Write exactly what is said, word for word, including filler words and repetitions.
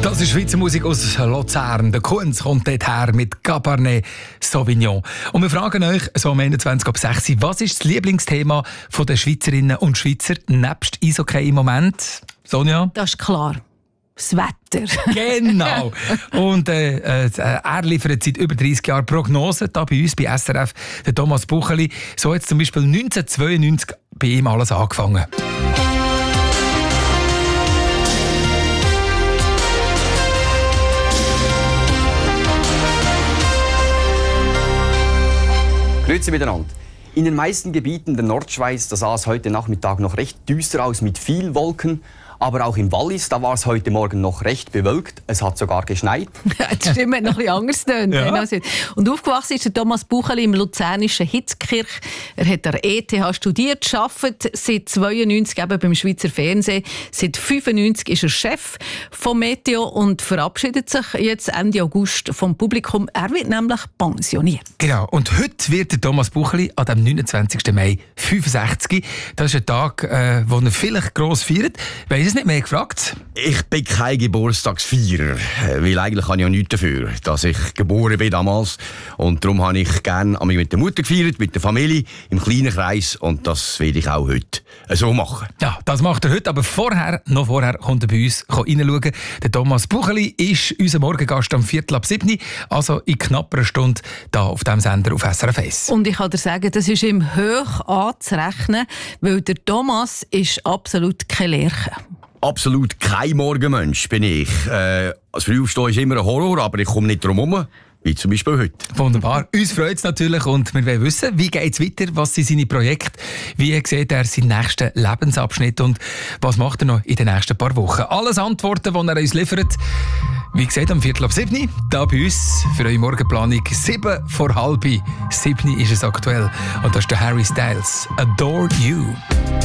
Das ist Schweizer Musik aus Luzern. Der Kunz kommt dort her mit Cabernet Sauvignon. Und wir fragen euch so am einundzwanzig ab sechs Uhr, was ist das Lieblingsthema der Schweizerinnen und Schweizer nebst Eishockey im Moment? Sonja? Das ist klar. Das Wetter. Genau. Und äh, äh, er liefert seit über dreißig Jahren Prognosen da bei uns, bei S R F, der Thomas Bucheli. So hat zum Beispiel neunzehnhundertzweiundneunzig bei ihm alles angefangen. Grüezi miteinander. In den meisten Gebieten der Nordschweiz da sah es heute Nachmittag noch recht düster aus mit viel Wolken. Aber auch im Wallis, da war es heute Morgen noch recht bewölkt. Es hat sogar geschneit. Die Stimme hat noch ein bisschen anders getönt. Ja. Und aufgewachsen ist der Thomas Bucheli im luzernischen Hitzkirch. Er hat an der E T H studiert, arbeitet seit zweiundneunzig eben beim Schweizer Fernsehen. Seit fünfundneunzig ist er Chef vom Meteo und verabschiedet sich jetzt Ende August vom Publikum. Er wird nämlich pensioniert. Genau. Und heute wird der Thomas Bucheli an dem neunundzwanzigsten Mai fünfundsechzig. Das ist ein Tag, äh, den er vielleicht gross feiert. Weiss es nicht mehr gefragt? Ich bin kein Geburtstagsfeierer, weil eigentlich habe ich ja nichts dafür, dass ich geboren bin damals. Und darum habe ich gerne mit der Mutter gefeiert, mit der Familie, im kleinen Kreis. Und das werde ich auch heute so machen. Ja, das macht er heute. Aber vorher, noch vorher, kommt er bei uns reinschauen. Der Thomas Bucheli ist unser Morgengast am Viertel ab sieben, also in knapp einer Stunde hier auf diesem Sender auf S R F eins. Und ich kann dir sagen, das ist ihm hoch anzurechnen, weil der Thomas ist absolut kein Lerche. Absolut kein Morgenmensch bin ich. Äh, das Frühaufstehen ist immer ein Horror, aber ich komme nicht drum herum. Wie zum Beispiel heute. Wunderbar. Uns freut es natürlich und wir wollen wissen, wie geht es weiter, was sind seine Projekte, wie sieht er seinen nächsten Lebensabschnitt und was macht er noch in den nächsten paar Wochen. Alles Antworten, die er uns liefert, wie gesagt, am Viertel ab sieben, da bei uns für eure Morgenplanung. Sieben vor halb sieben ist es aktuell. Und das ist der Harry Styles. Adore You.